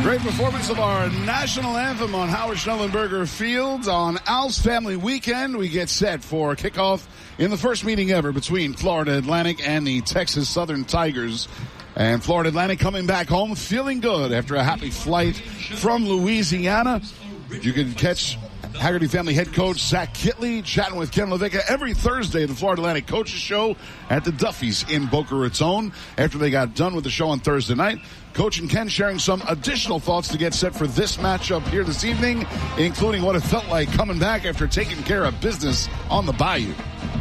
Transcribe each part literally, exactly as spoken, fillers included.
Great performance of our national anthem on Howard Schnellenberger Field. On Al's Family Weekend, we get set for kickoff in the first meeting ever between Florida Atlantic and the Texas Southern Tigers. And Florida Atlantic coming back home feeling good after a happy flight from Louisiana. You can catch Haggerty Family head coach Zach Kitley chatting with Ken LaVicka every Thursday, the Florida Atlantic Coaches Show at the Duffy's in Boca Raton. After they got done with the show on Thursday night, Coach and Ken sharing some additional thoughts to get set for this matchup here this evening, including what it felt like coming back after taking care of business on the Bayou.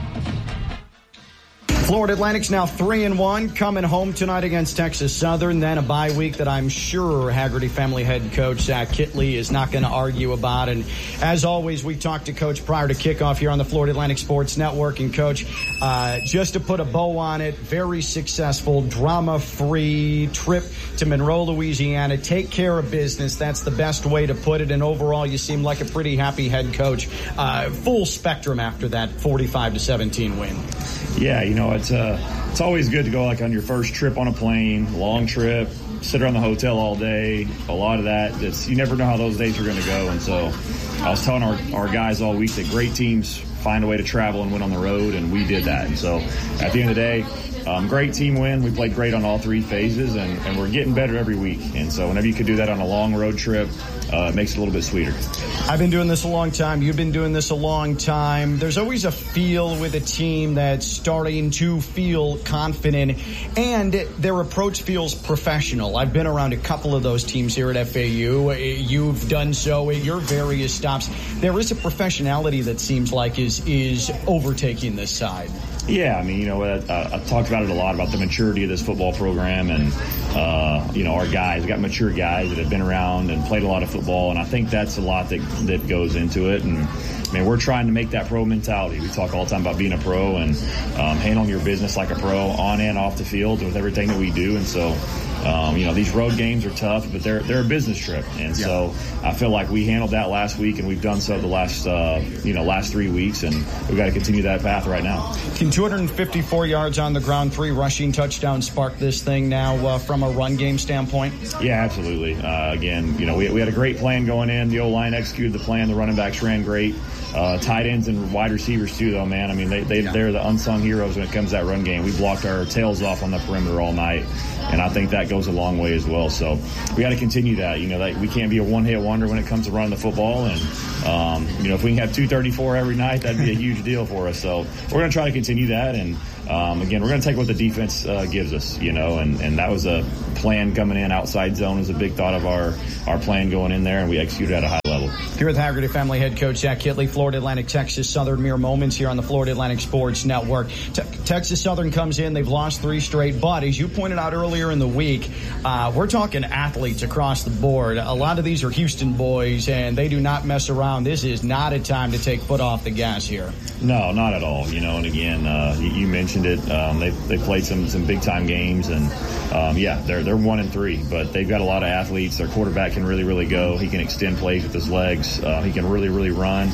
Florida Atlantic's now three and one, coming home tonight against Texas Southern. Then a bye week that I'm sure Haggerty Family head coach Zach Kitley is not going to argue about. And as always, we talked to Coach prior to kickoff here on the Florida Atlantic Sports Network. And Coach, uh, just to put a bow on it, very successful, drama-free trip to Monroe, Louisiana. Take care of business. That's the best way to put it. And overall, you seem like a pretty happy head coach. Uh, full spectrum after that forty-five to seventeen win. Yeah, you know, it's uh, it's always good to go like on your first trip on a plane, long trip, sit around the hotel all day. A lot of that, it's, you never know how those days are going to go. And so I was telling our, our guys all week that great teams find a way to travel and win on the road, and we did that. And so at the end of the day, um, great team win. We played great on all three phases, and, and we're getting better every week. And so whenever you could do that on a long road trip, uh, it makes it a little bit sweeter. I've been doing this a long time. You've been doing this a long time. There's always a feel with a team that's starting to feel confident, and their approach feels professional. I've been around a couple of those teams here at F A U. You've done so at your various stops. There is a professionality that seems like is is overtaking this side. Yeah, I mean, you know, uh, I've talked about it a lot, about the maturity of this football program, and, uh, you know, our guys. We've got mature guys that have been around and played a lot of football, and I think that's a lot that, that goes into it. And, I mean, we're trying to make that pro mentality. We talk all the time about being a pro and um, handling your business like a pro on and off the field with everything that we do. And so, um, you know, these road games are tough, but they're they're a business trip. And yeah. so I feel like we handled that last week, and we've done so the last, uh, you know, last three weeks, and we've got to continue that path right now. Can two hundred fifty-four yards on the ground, three rushing touchdowns spark this thing now uh, from a run game standpoint? Yeah, absolutely. Uh, again, you know, we, we had a great plan going in. The O-line executed the plan. The running backs ran great. Uh, tight ends and wide receivers too, though, man. I mean, they, they, yeah. they're the unsung heroes when it comes to that run game. We blocked our tails off on the perimeter all night, and I think that goes a long way as well. So we got to continue that. You know, that we can't be a one-hit wonder when it comes to running the football. And, um, you know, if we can have two thirty-four every night, that'd be a huge deal for us. So we're going to try to continue that. And, um, again, we're going to take what the defense uh, gives us, you know, and, and that was a plan coming in. Outside zone was a big thought of our, our plan going in there, and we executed at a high level. Here with Haggerty Family head coach Zach Kitley, Florida Atlantic, Texas Southern, mere moments here on the Florida Atlantic Sports Network. Te- Texas Southern comes in. They've lost three straight, but as you pointed out earlier in the week, uh, we're talking athletes across the board. A lot of these are Houston boys, and they do not mess around. This is not a time to take foot off the gas here. No, not at all. You know, and again, uh, you, you mentioned it. Um, they they played some some big time games, and um, yeah, they're they're one and three, but they've got a lot of athletes. Their quarterback can really really go. He can extend plays with his legs. Uh, he can really really run.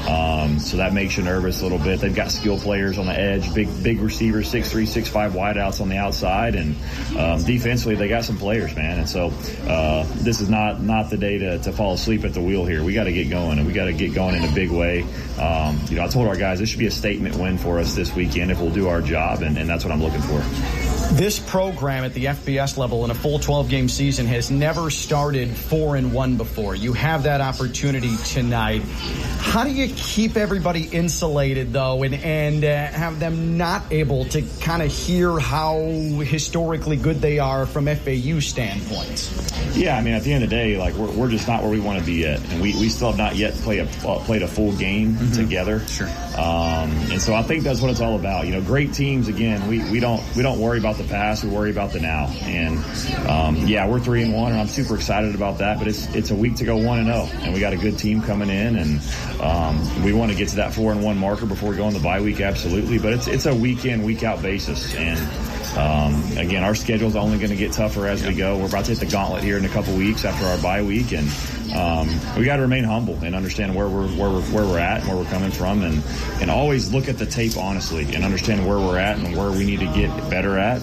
Um, so that makes you nervous a little bit. They've got skill players on the edge, big big receivers, six three, six five wideouts on the outside, and um, defensively they got some players, man. And so uh, this is not not the day to, to fall asleep at the wheel here. We got to get going, and we got to get going in a big way. Um, you know, I told our guys this should be a statement win for us this weekend if we'll do our job, and, and that's what I'm looking for. This program at the F B S level in a full twelve-game season has never started four and one before. You have that opportunity tonight. How do you keep everybody insulated, though, and, and uh, have them not able to kind of hear how historically good they are from F A U standpoints? Yeah, I mean, at the end of the day, like we're we're just not where we want to be yet, and we, we still have not yet play a, uh, played a full game mm-hmm. together. Sure. Um, and so I think that's what it's all about. You know, great teams. Again, we, we don't we don't worry about the past, we worry about the now. And um, yeah, we're three and one, and I'm super excited about that. But it's it's a week to go one and zero, and we got a good team coming in, and um, we want to get to that four and one marker before we go on the bye week, absolutely. But it's it's a week in, week out basis, and um, again, our schedule's only going to get tougher as we go. We're about to hit the gauntlet here in a couple weeks after our bye week, and um, we got to remain humble and understand where we're where we're where we're at and where we're coming from, and and always look at the tape honestly and understand where we're at and where we need to get better at.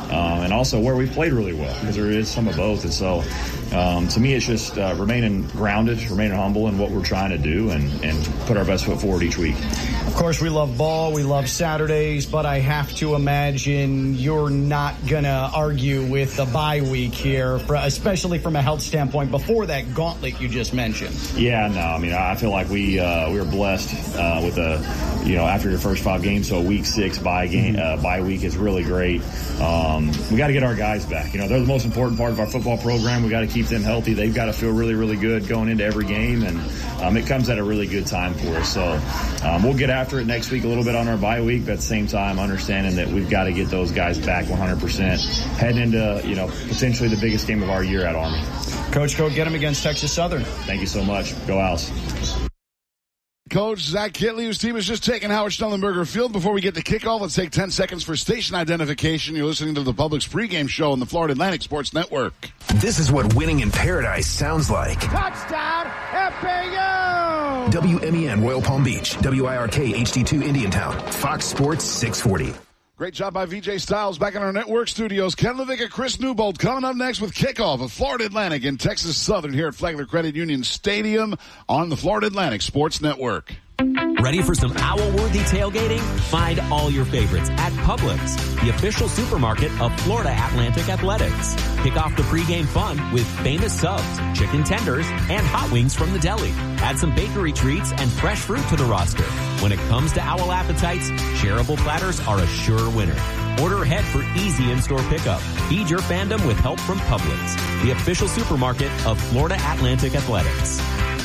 um, and also where we've played really well, because there is some of both. And so um, to me, it's just uh, remaining grounded, remaining humble in what we're trying to do, and, and put our best foot forward each week. Of course, we love ball, we love Saturdays, but I have to imagine you're not going to argue with the bye week here, for, especially from a health standpoint, before that gauntlet you just mentioned. Yeah, no, I mean, I feel like we uh, we were blessed uh, with a, you know, after your first five games, so a week six bye game, uh, bye week is really great. Um, we got to get our guys back. You know, they're the most important part of our football program. We got to keep them healthy. They've got to feel really, really good going into every game, and um, it comes at a really good time for us. So um, we'll get after it next week a little bit on our bye week, but at the same time, understanding that we've got to get those guys back one hundred percent heading into, you know, potentially the biggest game of our year at Army. Coach, go get them against Texas Southern. Thank you so much. Go Owls. Coach Zach Kittley, whose team is just taking Howard Schnellenberger Field. Before we get to kickoff, let's take ten seconds for station identification. You're listening to the Publix pregame show on the Florida Atlantic Sports Network. This is what winning in paradise sounds like. Touchdown, F A U! W M E N Royal Palm Beach, W I R K H D two Indiantown, Fox Sports six forty. Great job by V J Styles back in our network studios. Ken Levick, Chris Newbold coming up next with kickoff of Florida Atlantic and Texas Southern here at Flagler Credit Union Stadium on the Florida Atlantic Sports Network. Ready for some owl-worthy tailgating? Find all your favorites at Publix, the official supermarket of Florida Atlantic Athletics. Kick off the pregame fun with famous subs, chicken tenders, and hot wings from the deli. Add some bakery treats and fresh fruit to the roster. When it comes to owl appetites, shareable platters are a sure winner. Order ahead for easy in-store pickup. Feed your fandom with help from Publix, the official supermarket of Florida Atlantic Athletics.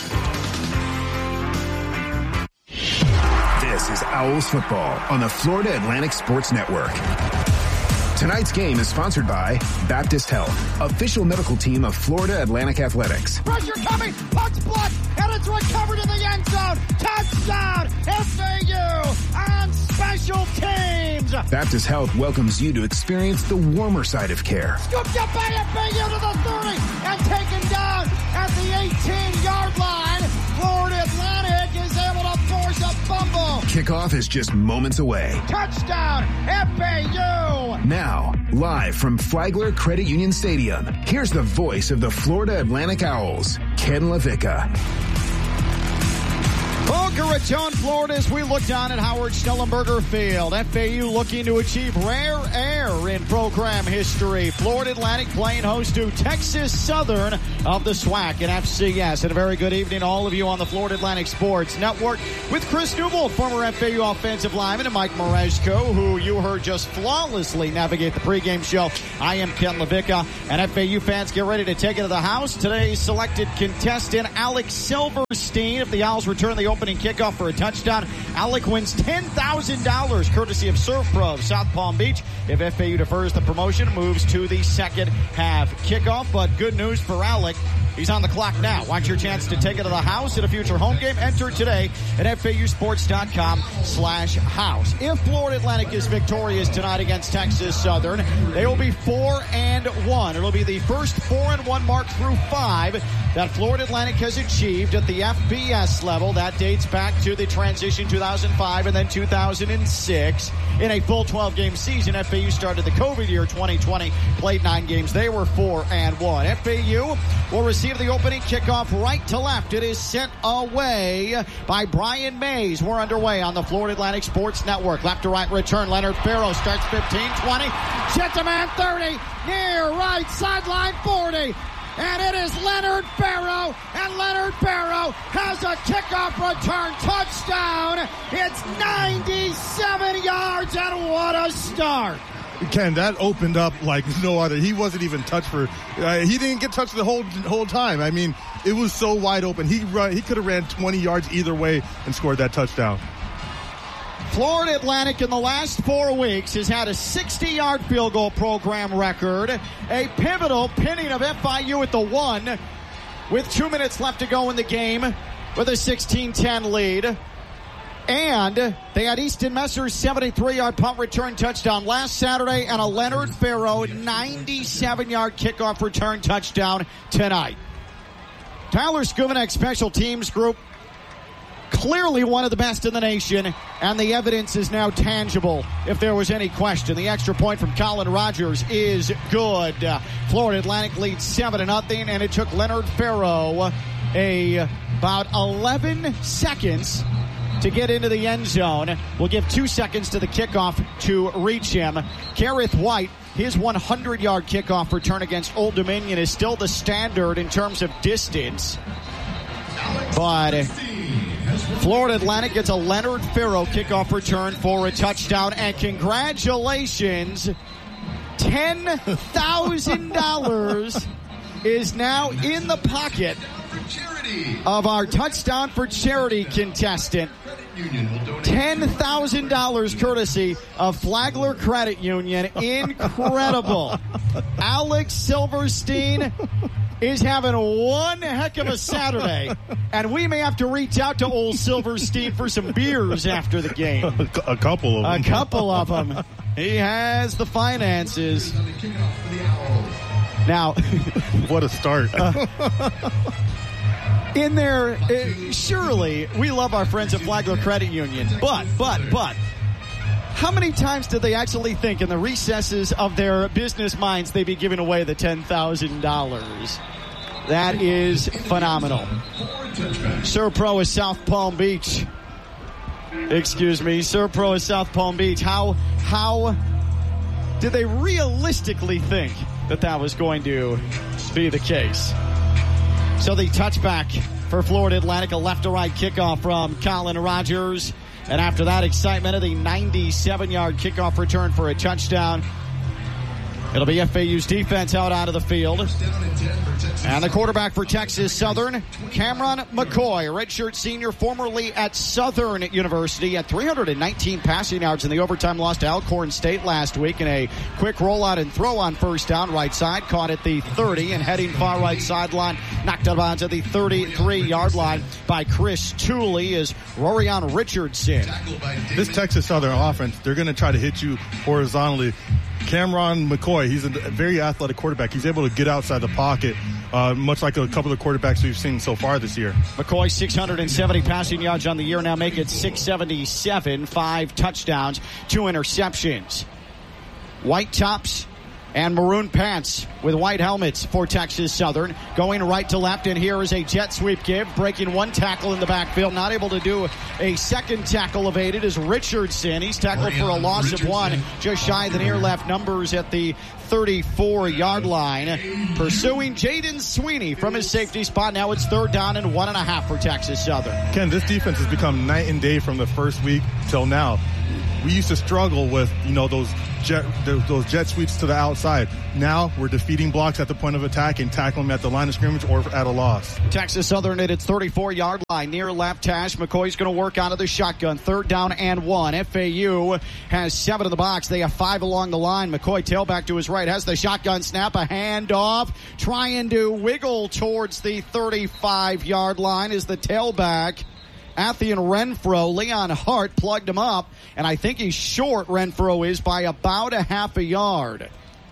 This is Owls football on the Florida Atlantic Sports Network. Tonight's game is sponsored by Baptist Health, official medical team of Florida Atlantic Athletics. Pressure coming, punch block, and it's recovered in the end zone. Touchdown, F A U on special teams. Baptist Health welcomes you to experience the warmer side of care. Scooped up by F A U to the thirty and taken down at the eighteen-yard line. Florida Atlantic is able to force a fumble. Kickoff is just moments away. Touchdown, F A U. Now, live from Flagler Credit Union Stadium, here's the voice of the Florida Atlantic Owls, Ken Levick. Boca Raton, Florida, as we look down at Howard Schnellenberger Field. F A U looking to achieve rare air in program history. Florida Atlantic playing host to Texas Southern of the SWAC and F C S. And a very good evening to all of you on the Florida Atlantic Sports Network with Chris Newbold, former F A U offensive lineman, and Mike Mareshko, who you heard just flawlessly navigate the pregame show. I am Ken Levick, and F A U fans get ready to take it to the house. Today's selected contestant, Alex Silverstein. If the Owls return the opening kickoff for a touchdown, Alec wins ten thousand dollars courtesy of Surf Pro South Palm Beach. If F A U defers the promotion, moves to the second half kickoff. But good news for Alec. He's on the clock now. Want your chance to take it to the house at a future home game? Enter today at F A U sports dot com slash house. If Florida Atlantic is victorious tonight against Texas Southern, they will be four and one. It'll be the first four and one mark through five that Florida Atlantic has achieved at the F B S level. That dates back to the transition two thousand five and then two thousand six. In a full twelve-game season, F A U started the COVID year twenty twenty, played nine games. They were four and one. F A U will receive the opening kickoff right to left. It is sent away by Brian Mays. We're underway on the Florida Atlantic Sports Network. Left to right return. Leonard Farrow starts fifteen, twenty. Sheds a man thirty. Near right sideline forty. And it is Leonard Farrow, and Leonard Farrow has a kickoff return touchdown. It's ninety-seven yards, and what a start. Ken, that opened up like no other. He wasn't even touched for, uh, he didn't get touched the whole whole time. I mean, it was so wide open. He run, he could have ran twenty yards either way and scored that touchdown. Florida Atlantic in the last four weeks has had a sixty-yard field goal program record, a pivotal pinning of F I U at the one with two minutes left to go in the game with a sixteen ten lead. And they had Easton Messer's seventy-three-yard punt return touchdown last Saturday and a Leonard Farrow ninety-seven-yard kickoff return touchdown tonight. Tyler Skuvenek special teams group clearly one of the best in the nation, and the evidence is now tangible if there was any question. The extra point from Colin Rogers is good. Uh, Florida Atlantic leads seven to nothing, and it took Leonard Farrow a about eleven seconds to get into the end zone. We'll give two seconds to the kickoff to reach him. Gareth White, his hundred-yard kickoff return against Old Dominion is still the standard in terms of distance. But Florida Atlantic gets a Leonard Farrow kickoff return for a touchdown. And congratulations, ten thousand dollars is now in the pocket of our touchdown for charity contestant. ten thousand dollars courtesy of Flagler Credit Union. Incredible. Alex Silverstein is having one heck of a Saturday, and we may have to reach out to old Silverstein for some beers after the game. A couple of them. A couple of them. He has the finances. Now, what a start. uh, in there, uh, surely we love our friends at Flagler Credit Union, but, but, but, how many times did they actually think in the recesses of their business minds they'd be giving away the ten thousand dollars? That is phenomenal. Servpro is South Palm Beach. Excuse me, Servpro is South Palm Beach. How, how did they realistically think that that was going to be the case? So the touchback for Florida Atlantic, a left-to-right kickoff from Colin Rogers. And after that excitement of the ninety-seven-yard kickoff return for a touchdown, it'll be F A U's defense out onto the field. And the quarterback for Texas Southern, Cameron McCoy, redshirt senior, formerly at Southern University, at three hundred nineteen passing yards in the overtime loss to Alcorn State last week in a quick rollout and throw on first down, right side, caught at the thirty, and heading far right sideline, knocked out onto the thirty-three-yard line by Chris Tooley is Rorion Richardson. This Texas Southern offense, they're going to try to hit you horizontally. Cameron McCoy, he's a very athletic quarterback. He's able to get outside the pocket, uh, much like a couple of quarterbacks we've seen so far this year. McCoy, six hundred seventy passing yards on the year, now make it six seventy-seven, five touchdowns, two interceptions. White tops and maroon pants with white helmets for Texas Southern. Going right to left, and here is a jet sweep give, breaking one tackle in the backfield. Not able to do a second tackle evaded is Richardson. He's tackled for a loss of one, just shy of the near left numbers at the thirty-four-yard line. Pursuing Jaden Sweeney from his safety spot. Now it's third down and one and a half for Texas Southern. Ken, this defense has become night and day from the first week till now. We used to struggle with, you know, those jet those jet sweeps to the outside. Now we're defeating blocks at the point of attack and tackling them at the line of scrimmage or at a loss. Texas Southern at its thirty-four-yard line, near left hash. McCoy's going to work out of the shotgun. Third down and one. F A U has seven in the box. They have five along the line. McCoy tailback to his right, has the shotgun snap, a handoff, trying to wiggle towards the thirty-five-yard line is the tailback. Athian Renfro, Leon Hart plugged him up, and I think he's short, Renfro is, by about a half a yard.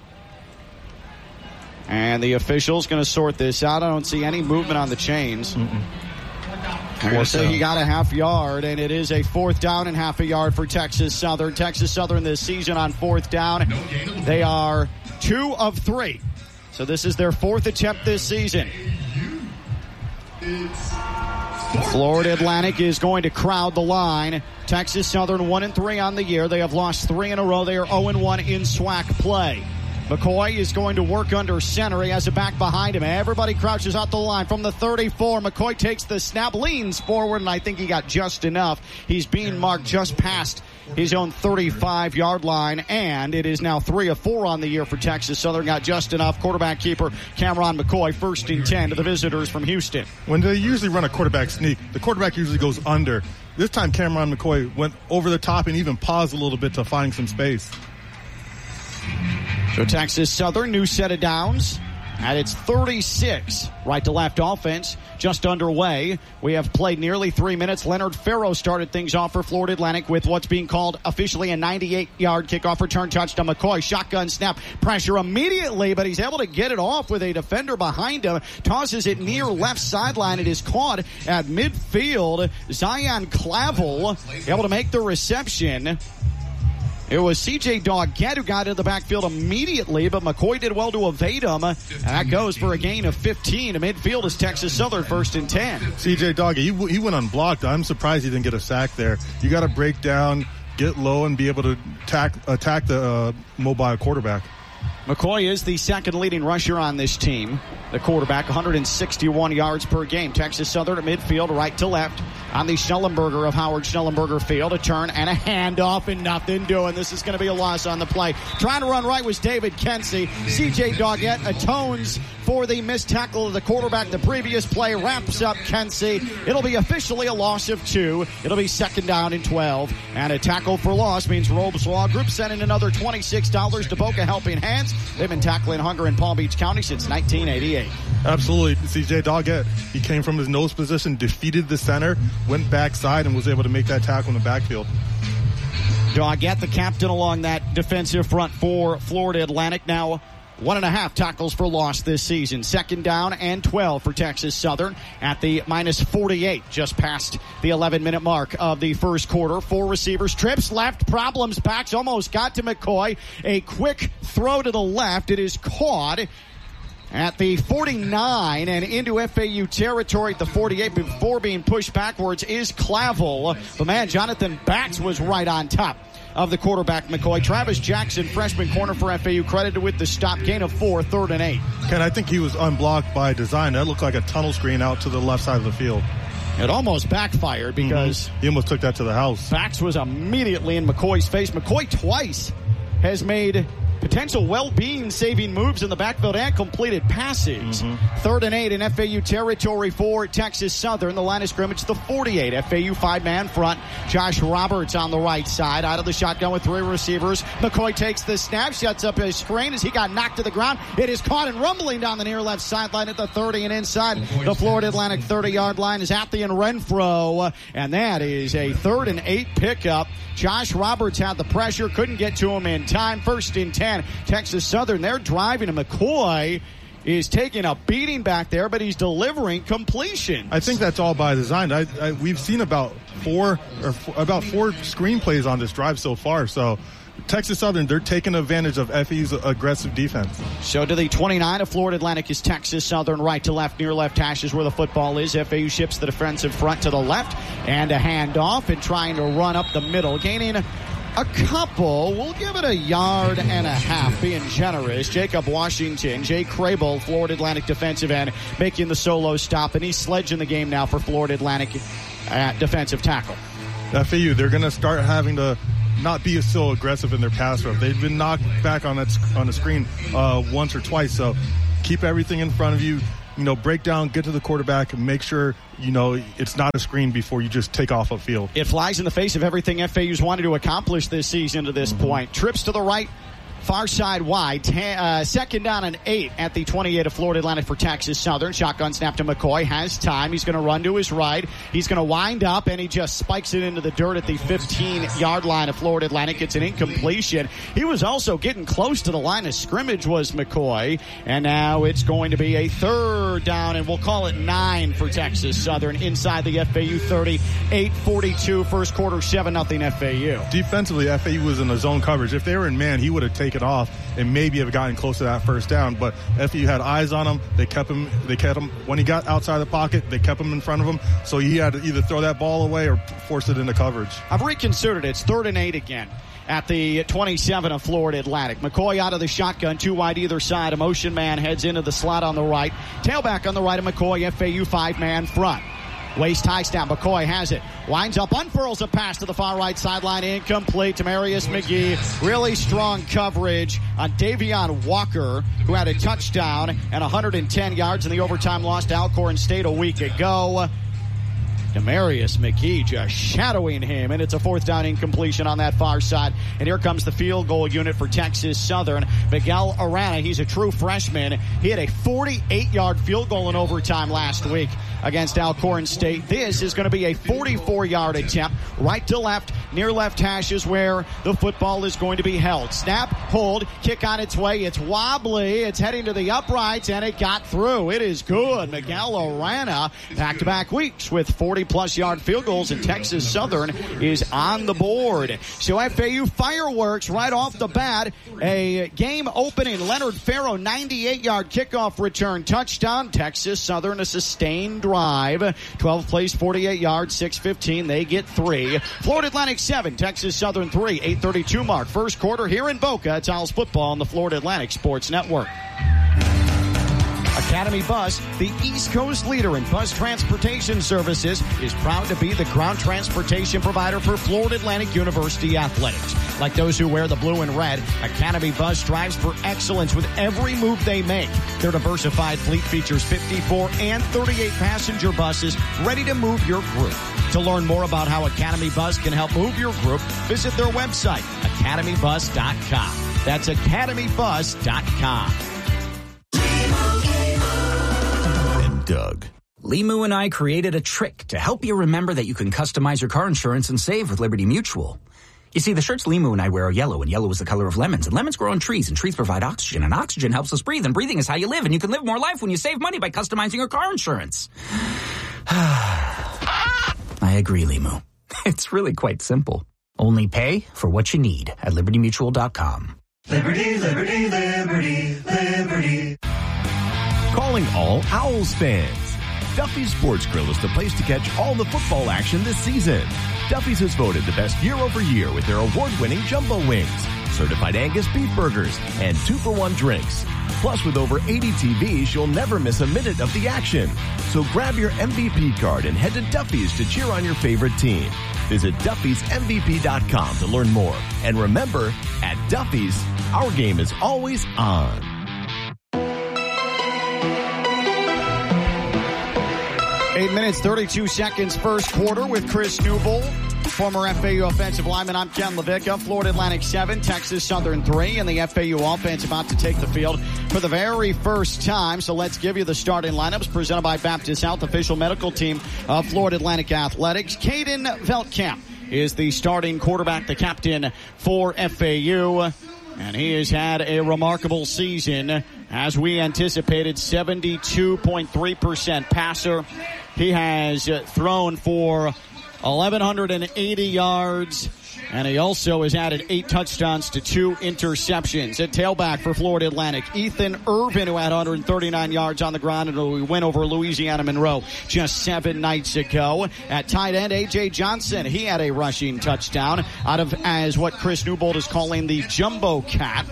And the official's going to sort this out. I don't see any movement on the chains. Mm-mm. So he got a half yard, and it is a fourth down and half a yard for Texas Southern. Texas Southern this season on fourth down, they are two of three. So this is their fourth attempt this season. Florida Atlantic is going to crowd the line. Texas Southern one and three on the year. They have lost three in a row. They are oh and one in SWAC play. McCoy is going to work under center. He has a back behind him. Everybody crouches out the line from the thirty-four. McCoy takes the snap, leans forward, and I think he got just enough. He's being marked just past his own thirty-five-yard line, and it is now three of four on the year for Texas Southern. Got just enough. Quarterback keeper Cameron McCoy, first and ten to the visitors from Houston. When they usually run a quarterback sneak, the quarterback usually goes under. This time Cameron McCoy went over the top and even paused a little bit to find some space. So Texas Southern, new set of downs. And it's thirty-six right to left offense just underway. We have played nearly three minutes. Leonard Farrow started things off for Florida Atlantic with what's being called officially a ninety-eight-yard kickoff return touchdown. McCoy, shotgun snap, pressure immediately, but he's able to get it off with a defender behind him. Tosses it near left sideline. It is caught at midfield. Zion Clavel able to make the reception. It was C J Doggett who got into the backfield immediately, but McCoy did well to evade him. And that goes for a gain of fifteen. To midfield is Texas Southern, first and ten. C J Doggett, he, he went unblocked. I'm surprised he didn't get a sack there. You got to break down, get low, and be able to attack, attack the uh, mobile quarterback. McCoy is the second leading rusher on this team. The quarterback, one hundred sixty-one yards per game. Texas Southern at midfield, right to left on the Schnellenberger of Howard Schnellenberger Field. A turn and a handoff and nothing doing. This is going to be a loss on the play. Trying to run right was David Kensey. C J Doggett atones for the missed tackle of the quarterback. The previous play wraps up Kensey. It'll be officially a loss of two. It'll be second down and twelve. And a tackle for loss means Robes Law Group sending another twenty-six dollars to Boca Helping Hands. They've been tackling hunger in Palm Beach County since nineteen eighty-eight. Absolutely. C J Doggett, he came from his nose position, defeated the center, went backside, and was able to make that tackle in the backfield. Doggett, the captain along that defensive front for Florida Atlantic. Now one and a half tackles for loss this season. Second down and twelve for Texas Southern at the minus forty-eight, just past the eleven-minute mark of the first quarter. Four receivers, trips left, problems, backs, almost got to McCoy. A quick throw to the left. It is caught at the forty-nine and into F A U territory at the forty-eight before being pushed backwards is Clavel. But man, Jonathan Bax was right on top of the quarterback, McCoy. Travis Jackson, freshman corner for F A U, credited with the stop. Gain of four, third and eight. Ken, I think he was unblocked by design. That looked like a tunnel screen out to the left side of the field. It almost backfired because mm-hmm. he almost took that to the house. Bax was immediately in McCoy's face. McCoy twice has made potential well-being saving moves in the backfield and completed passes. Mm-hmm. Third and eight in F A U territory for Texas Southern. The line of scrimmage, the forty-eight. F A U five-man front. Josh Roberts on the right side. Out of the shotgun with three receivers. McCoy takes the snap, shuts up his screen as he got knocked to the ground. It is caught and rumbling down the near left sideline at the thirty and inside the Florida Atlantic thirty-yard line is Athian Renfro. And that is a third and eight pickup. Josh Roberts had the pressure, couldn't get to him in time. First and ten. Texas Southern, they're driving, and McCoy is taking a beating back there, but he's delivering completion. I think that's all by design. I, I, we've seen about four or four, about four screenplays on this drive so far. So Texas Southern, they're taking advantage of F A U's aggressive defense. So to the twenty-nine of Florida Atlantic is Texas Southern, right to left, near left hash is where the football is. F A U ships the defensive front to the left, and a handoff and trying to run up the middle, gaining a couple. We'll give it a yard and a half, being generous. Jacob Washington, Jay Crable, Florida Atlantic defensive end, making the solo stop, and he's sledging the game now for Florida Atlantic at defensive tackle. F A U, they're going to start having to not be so aggressive in their pass rush. They've been knocked back on that on the screen uh, once or twice, so keep everything in front of you. You know, break down, get to the quarterback, and make sure, you know, it's not a screen before you just take off a field. It flies in the face of everything F A U's wanted to accomplish this season to this mm-hmm. point. Trips to the right, far side wide. Ten, uh, second down and eight at the twenty-eight of Florida Atlantic for Texas Southern. Shotgun snap to McCoy. Has time. He's going to run to his right. He's going to wind up, and he just spikes it into the dirt at the fifteen-yard line of Florida Atlantic. It's an incompletion. He was also getting close to the line of scrimmage, was McCoy. And now it's going to be a third down, and we'll call it nine for Texas Southern inside the F A U thirty. eight forty-two, first quarter, seven nothing F A U. Defensively, F A U was in a zone coverage. If they were in man, he would have taken it off and maybe have gotten close to that first down, but F A U had eyes on him. They kept him they kept him when he got outside the pocket, they kept him in front of him, so he had to either throw that ball away or force it into coverage. I've reconsidered it. It's third and eight again at the twenty-seven of Florida Atlantic. McCoy out of the shotgun, two wide either side. A motion man heads into the slot on the right. Tailback on the right of McCoy. F A U five-man front. Waist high snap. McCoy has it. Winds up, unfurls a pass to the far right sideline. Incomplete to Marius McGee. Really strong coverage on Davion Walker, who had a touchdown and one hundred ten yards in the overtime loss to Alcorn State a week ago. Demarius McKee just shadowing him, and it's a fourth down incompletion on that far side. And here comes the field goal unit for Texas Southern. Miguel Arana, he's a true freshman. He had a forty-eight-yard field goal in overtime last week against Alcorn State. This is going to be a forty-four-yard attempt, right to left, near left hash is where the football is going to be held. Snap, hold, kick on its way. It's wobbly. It's heading to the uprights, and it got through. It is good. Miguel Arana, back-to-back weeks with forty-plus yard field goals, and Texas Southern is on the board. So F A U fireworks right off the bat. A game opening Leonard Farrow, ninety-eight-yard kickoff return touchdown. Texas Southern a sustained drive. twelve plays, forty-eight yards, six fifteen. They get three. Florida Atlantic seven, Texas Southern three, eight thirty-two mark. First quarter here in Boca. It's Owls football on the Florida Atlantic Sports Network. Academy Bus, the East Coast leader in bus transportation services, is proud to be the ground transportation provider for Florida Atlantic University athletics. Like those who wear the blue and red, Academy Bus strives for excellence with every move they make. Their diversified fleet features fifty-four and thirty-eight passenger buses ready to move your group. To learn more about how Academy Bus can help move your group, visit their website, academy bus dot com. That's academy bus dot com. Doug. Limu and I created a trick to help you remember that you can customize your car insurance and save with Liberty Mutual. You see, the shirts Limu and I wear are yellow, and yellow is the color of lemons, and lemons grow on trees, and trees provide oxygen, and oxygen helps us breathe, and breathing is how you live, and you can live more life when you save money by customizing your car insurance. I agree, Limu. It's really quite simple. Only pay for what you need at liberty mutual dot com. Liberty, liberty, liberty, liberty. Calling all Owls fans. Duffy's Sports Grill is the place to catch all the football action this season. Duffy's has voted the best year over year with their award-winning jumbo wings, certified Angus beef burgers, and two-for-one drinks. Plus, with over eighty T Vs, you'll never miss a minute of the action. So grab your M V P card and head to Duffy's to cheer on your favorite team. Visit Duffys M V P dot com to learn more. And remember, at Duffy's, our game is always on. Eight minutes, thirty-two seconds, first quarter with Chris Newbold, former F A U offensive lineman. I'm Ken Levicka. Florida Atlantic seven, Texas Southern three, and the F A U offense about to take the field for the very first time. So let's give you the starting lineups presented by Baptist Health, official medical team of Florida Atlantic Athletics. Caden Veldkamp is the starting quarterback, the captain for F A U. And he has had a remarkable season. As we anticipated, seventy-two point three percent passer. He has thrown for eleven eighty yards, and he also has added eight touchdowns to two interceptions. At tailback for Florida Atlantic, Ethan Irvin, who had one hundred thirty-nine yards on the ground and who went over Louisiana Monroe just seven nights ago. At tight end, A J Johnson, he had a rushing touchdown out of, as what Chris Newbold is calling the jumbo cat.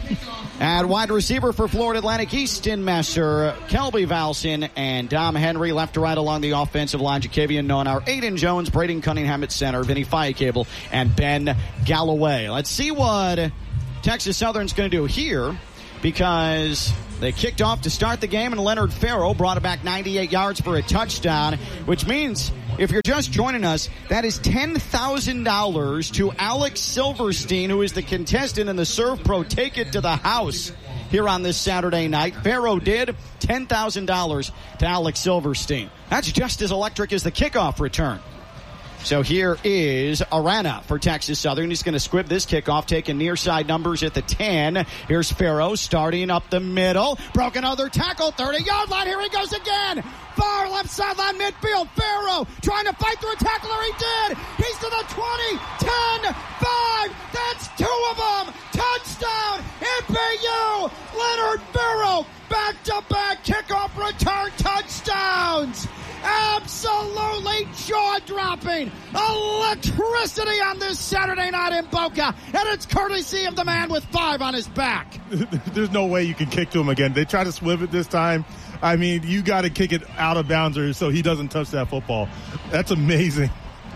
At wide receiver for Florida Atlantic, Easton Messer, Kelby Valson, and Dom Henry. Left to right along the offensive line, Jacavian Nonar, Aiden Jones, Braden Cunningham at center, Vinny Fiacable, and Ben Galloway. Let's see what Texas Southern's going to do here, because they kicked off to start the game, and Leonard Farrow brought it back ninety-eight yards for a touchdown, which means if you're just joining us, that is ten thousand dollars to Alex Silverstein, who is the contestant in the Serve Pro Take It to the House here on this Saturday night. Farrow did ten thousand dollars to Alex Silverstein. That's just as electric as the kickoff return. So here is Arana for Texas Southern. He's going to squib this kickoff, taking near side numbers at the ten. Here's Farrow starting up the middle. Broke another tackle, thirty-yard line. Here he goes again. Far left sideline midfield. Farrow trying to fight through a tackler. He did. He's to the twenty, ten, five. That's two of them. Touchdown, F A U. Leonard Farrow, back-to-back kickoff return touchdowns. Absolutely jaw-dropping electricity on this Saturday night in Boca, and it's courtesy of the man with five on his back. There's no way you can kick to him again. They try to swim it this time. I mean, you got to kick it out of bounds or so he doesn't touch that football. That's amazing.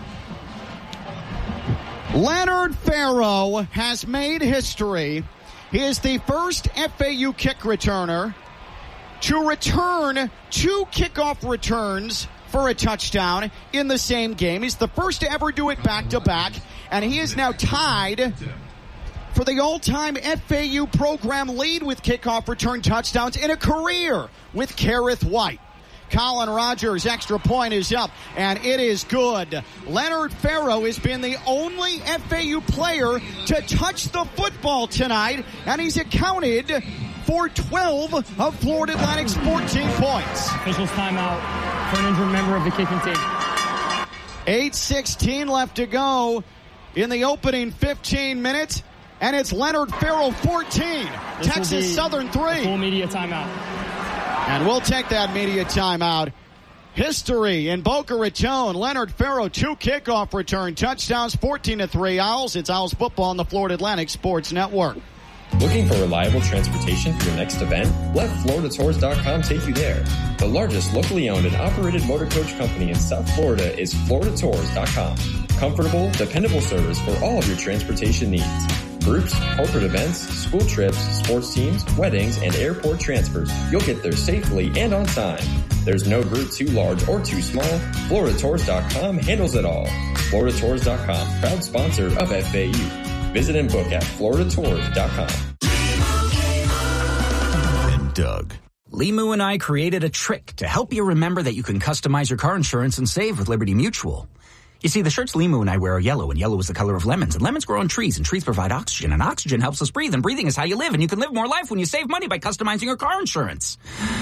Leonard Farrow has made history. He is the first F A U kick returner to return two kickoff returns for a touchdown in the same game. He's the first to ever do it back-to-back, and he is now tied for the all-time F A U program lead with kickoff return touchdowns in a career with Kerith White. Colin Rogers' extra point is up, and it is good. Leonard Farrow has been the only F A U player to touch the football tonight, and he's accounted for twelve of Florida Atlantic's fourteen points. Officials timeout for an injured member of the kicking team. eight sixteen left to go in the opening fifteen minutes, and it's Leonard Farrow fourteen, this Texas Southern three. Full media timeout. And we'll take that media timeout. History in Boca Raton. Leonard Farrow, two kickoff return touchdowns, fourteen to three Owls. It's Owls football on the Florida Atlantic Sports Network. Looking for reliable transportation for your next event? Let Florida Tours dot com take you there. The largest locally owned and operated motor coach company in South Florida is Florida Tours dot com. Comfortable, dependable service for all of your transportation needs. Groups, corporate events, school trips, sports teams, weddings, and airport transfers. You'll get there safely and on time. There's no group too large or too small. Florida Tours dot com handles it all. Florida Tours dot com, proud sponsor of F A U. Visit and book at Florida Tours dot com. And Doug. Limu and I created a trick to help you remember that you can customize your car insurance and save with Liberty Mutual. You see, the shirts Limu and I wear are yellow, and yellow is the color of lemons, and lemons grow on trees, and trees provide oxygen, and oxygen helps us breathe, and breathing is how you live, and you can live more life when you save money by customizing your car insurance.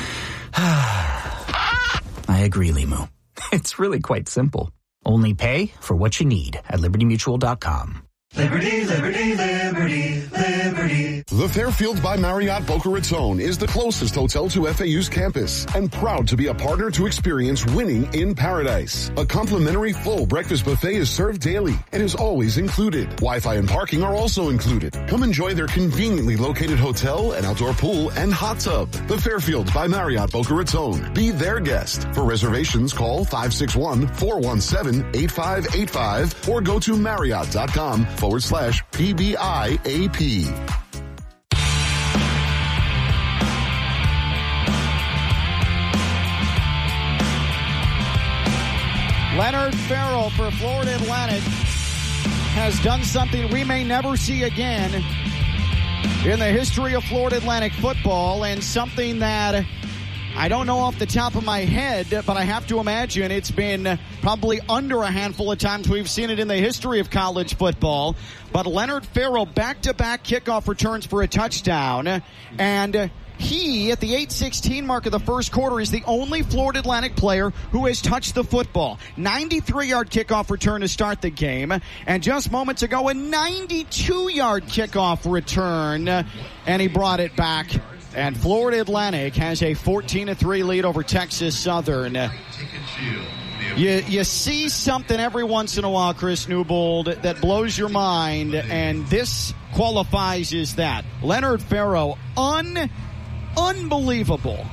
I agree, Limu. It's really quite simple. Only pay for what you need at Liberty Mutual dot com. Liberty, liberty, liberty, liberty. The Fairfield by Marriott Boca Raton is the closest hotel to F A U's campus and proud to be a partner to experience winning in paradise. A complimentary full breakfast buffet is served daily and is always included. Wi-Fi and parking are also included. Come enjoy their conveniently located hotel, an outdoor pool, and hot tub. The Fairfield by Marriott Boca Raton. Be their guest. For reservations, call five six one, four one seven, eight five eight five or go to Marriott dot com forward slash P B I A P. Leonard Farrow for Florida Atlantic has done something we may never see again in the history of Florida Atlantic football, and something that I don't know off the top of my head, but I have to imagine it's been probably under a handful of times we've seen it in the history of college football. But Leonard Farrow, back-to-back kickoff returns for a touchdown, and he, at the eight sixteen mark of the first quarter, is the only Florida Atlantic player who has touched the football. ninety-three yard kickoff return to start the game, and just moments ago, a ninety-two yard kickoff return, and he brought it back. And Florida Atlantic has a fourteen to three lead over Texas Southern. You, you see something every once in a while, Chris Newbold, that blows your mind, and this qualifies as that. Leonard Farrow, un, unbelievable.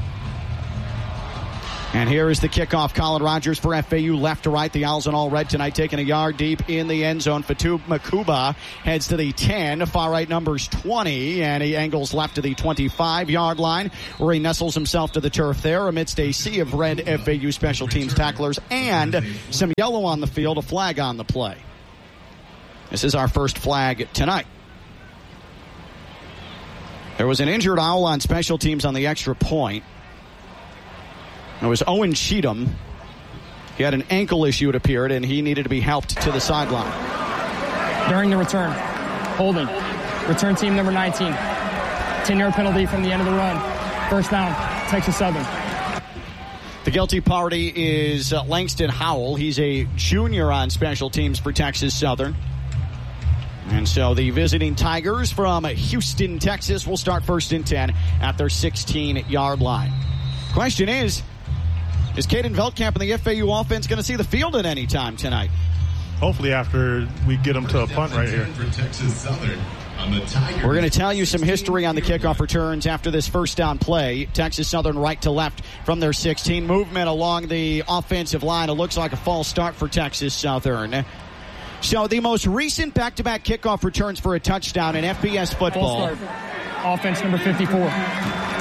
And here is the kickoff. Colin Rogers for F A U, left to right. The Owls in all red tonight, taking a yard deep in the end zone. Fatou Makuba heads to the ten. Far right numbers twenty, and he angles left to the twenty-five yard line, where he nestles himself to the turf there amidst a sea of red F A U special teams tacklers and some yellow on the field, a flag on the play. This is our first flag tonight. There was an injured Owl on special teams on the extra point. It was Owen Cheatham. He had an ankle issue, it appeared, and he needed to be helped to the sideline. During the return, holding. Return team number nineteen. ten yard penalty from the end of the run. First down, Texas Southern. The guilty party is uh, Langston Howell. He's a junior on special teams for Texas Southern. And so the visiting Tigers from Houston, Texas will start first and ten at their sixteen yard line. Question is, is Caden Veldkamp and the F A U offense going to see the field at any time tonight? Hopefully after we get them to a punt right here. We're going to tell you some history on the kickoff returns after this first down play. Texas Southern right to left from their sixteen. Movement along the offensive line. It looks like a false start for Texas Southern. So the most recent back-to-back kickoff returns for a touchdown in F B S football. Offense number fifty-four.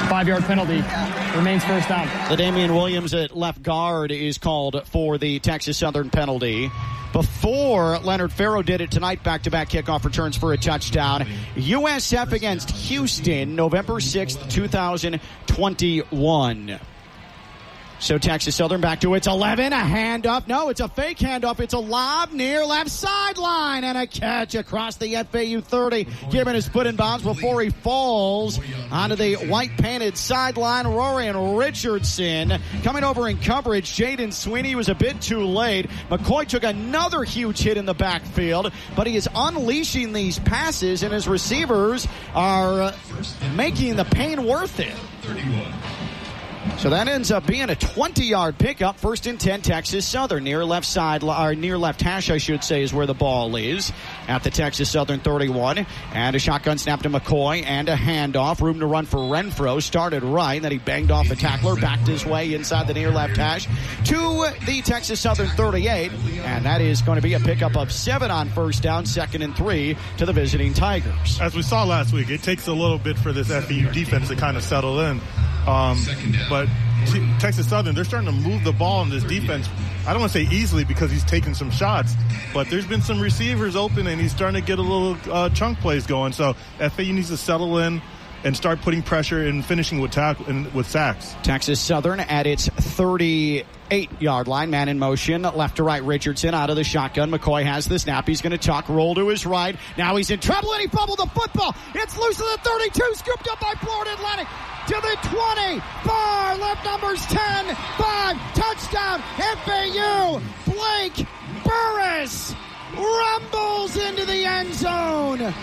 Five-yard penalty. Remains first down. The Damian Williams at left guard is called for the Texas Southern penalty. Before Leonard Farrow did it tonight, back-to-back kickoff returns for a touchdown. U S F against Houston, November sixth, twenty twenty-one. So Texas Southern back to its eleven, a handoff. No, it's a fake handoff. It's a lob near left sideline and a catch across the F A U thirty. Gibbon is put in bounds before he falls onto the white-painted sideline. Rorian Richardson coming over in coverage. Jaden Sweeney was a bit too late. McCoy took another huge hit in the backfield, but he is unleashing these passes, and his receivers are making the pain worth it. So that ends up being a twenty-yard pickup. First and ten, Texas Southern. Near left side, or near left hash, I should say, is where the ball is at the Texas Southern thirty-one. And a shotgun snap to McCoy and a handoff. Room to run for Renfro. Started right, then he banged off a tackler, backed his way inside the near left hash to the Texas Southern thirty-eight. And that is going to be a pickup of seven on first down, second and three to the visiting Tigers. As we saw last week, it takes a little bit for this F A U defense to kind of settle in. Um, but Texas Southern, they're starting to move the ball in this defense. I don't want to say easily because he's taking some shots, but there's been some receivers open and he's starting to get a little uh, chunk plays going. So F A U needs to settle in and start putting pressure and finishing with tackle and with sacks. Texas Southern at its thirty-eight-yard line, man in motion, left to right. Richardson out of the shotgun. McCoy has the snap. He's going to tuck, roll to his right. Now he's in trouble and he fumbled the football. It's loose to the thirty-two, scooped up by Florida Atlantic to the twenty. Far left, numbers ten, five, touchdown F A U. Blake Burris rumbles into the end zone.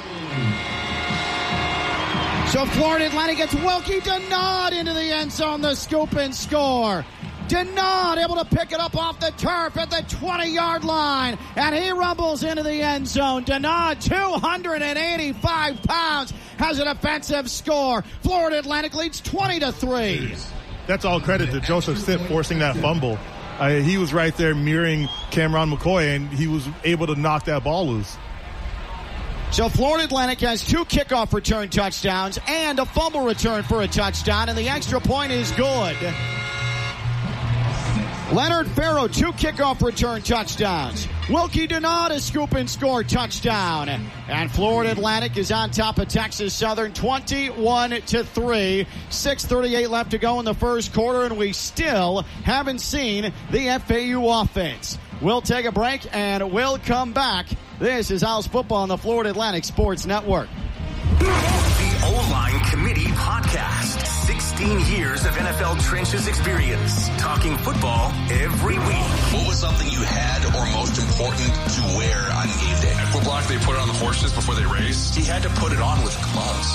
So Florida Atlantic gets Wilkie Denaud into the end zone, the scoop and score. Denaud able to pick it up off the turf at the twenty-yard line, and he rumbles into the end zone. Denaud, two hundred eighty-five pounds, has an offensive score. Florida Atlantic leads twenty to three. That's all credit to Joseph Sipp forcing that fumble. Uh, he was right there mirroring Cameron McCoy, and he was able to knock that ball loose. So Florida Atlantic has two kickoff return touchdowns and a fumble return for a touchdown, and the extra point is good. Leonard Farrow, two kickoff return touchdowns. Wilkie Denaud, a scoop and score touchdown. And Florida Atlantic is on top of Texas Southern twenty-one to three. six thirty-eight left to go in the first quarter, and we still haven't seen the F A U offense. We'll take a break and we'll come back. This is Owls Football on the Florida Atlantic Sports Network. The O-Line Committee Podcast. sixteen years of N F L trenches experience. Talking football every week. What was something you had or most important to wear on game day? What block they put it on the horses before they raced? He had to put it on with gloves.